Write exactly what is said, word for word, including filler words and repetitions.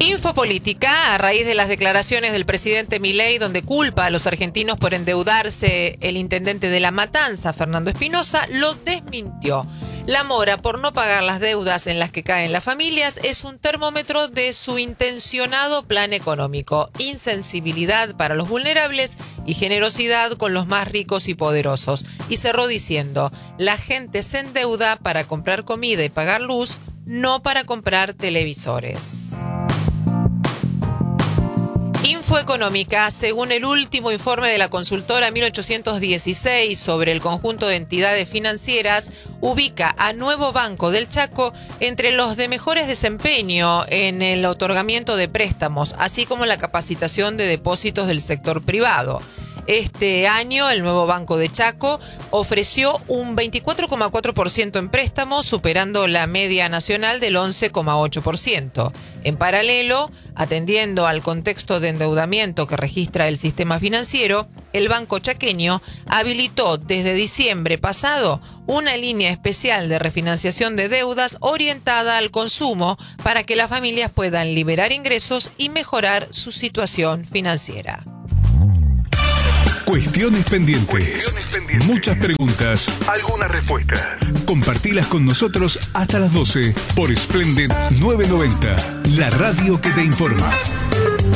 Infopolítica, a raíz de las declaraciones del presidente Milei, donde culpa a los argentinos por endeudarse, el intendente de La Matanza, Fernando Espinosa, lo desmintió. La mora por no pagar las deudas en las que caen las familias es un termómetro de su intencionado plan económico, insensibilidad para los vulnerables y generosidad con los más ricos y poderosos. Y cerró diciendo, la gente se endeuda para comprar comida y pagar luz, no para comprar televisores. Infoeconómica, según el último informe de la consultora mil ochocientos dieciséis sobre el conjunto de entidades financieras, ubica a Nuevo Banco del Chaco entre los de mejores desempeño en el otorgamiento de préstamos, así como la capacitación de depósitos del sector privado. Este año, el Nuevo Banco de Chaco ofreció un veinticuatro coma cuatro por ciento en préstamos, superando la media nacional del once coma ocho por ciento. En paralelo, atendiendo al contexto de endeudamiento que registra el sistema financiero, el Banco Chaqueño habilitó desde diciembre pasado una línea especial de refinanciación de deudas orientada al consumo para que las familias puedan liberar ingresos y mejorar su situación financiera. Cuestiones pendientes. Cuestiones pendientes. Muchas preguntas. Algunas respuestas. Compartilas con nosotros hasta las doce por Splendid novecientos noventa, la radio que te informa.